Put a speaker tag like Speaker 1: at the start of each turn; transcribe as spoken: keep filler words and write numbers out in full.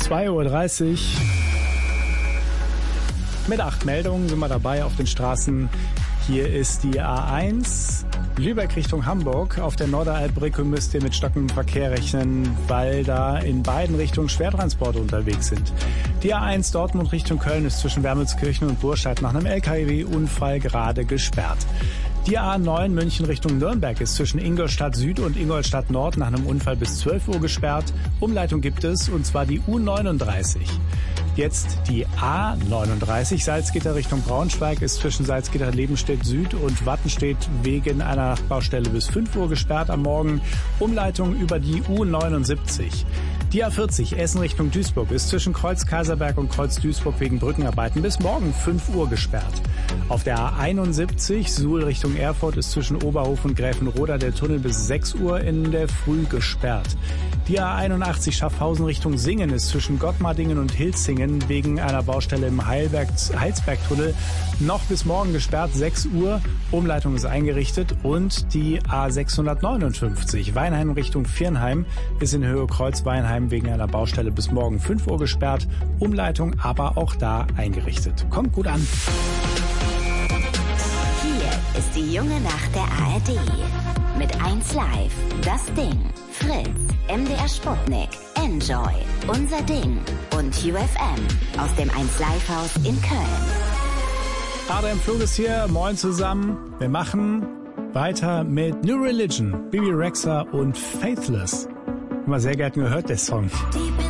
Speaker 1: zwei Uhr dreißig. Mit acht Meldungen sind wir dabei auf den Straßen. Hier ist die A eins, Lübeck Richtung Hamburg. Auf der Norderalbbrücke müsst ihr mit stockendem Verkehr rechnen, weil da in beiden Richtungen Schwertransporte unterwegs sind. Die A eins Dortmund Richtung Köln ist zwischen Wermelskirchen und Burscheid nach einem L K W-Unfall gerade gesperrt. Die A neun München Richtung Nürnberg ist zwischen Ingolstadt Süd und Ingolstadt Nord nach einem Unfall bis zwölf Uhr gesperrt. Umleitung gibt es, und zwar die U neununddreißig. Jetzt die A neununddreißig, Salzgitter Richtung Braunschweig, ist zwischen Salzgitter Lebenstedt Süd und Wattenstedt wegen einer Baustelle bis fünf Uhr gesperrt am Morgen. Umleitung über die U neunundsiebzig. Die A vierzig Essen Richtung Duisburg ist zwischen Kreuz Kaiserberg und Kreuz Duisburg wegen Brückenarbeiten bis morgen fünf Uhr gesperrt. Auf der A einundsiebzig Suhl Richtung Erfurt ist zwischen Oberhof und Gräfenroda der Tunnel bis sechs Uhr in der Früh gesperrt. Die A einundachtzig Schaffhausen Richtung Singen ist zwischen Gottmardingen und Hilsingen wegen einer Baustelle im Heilberg, Heilsbergtunnel noch bis morgen gesperrt, sechs Uhr. Umleitung ist eingerichtet. Und die A sechshundertneunundfünfzig Weinheim Richtung Viernheim ist in Höhe Kreuz-Weinheim wegen einer Baustelle bis morgen fünf Uhr gesperrt. Umleitung aber auch da eingerichtet. Kommt gut an.
Speaker 2: Hier ist die junge Nacht der A R D. Mit eins Live, Das Ding, Fritz, M D R Sputnik, Enjoy, Unser Ding und U F M aus dem eins Live Haus in Köln.
Speaker 1: Adrian Flug ist hier, moin zusammen. Wir machen weiter mit New Religion, Bibi Rexha und Faithless. Immer sehr gerne gehört, der Song.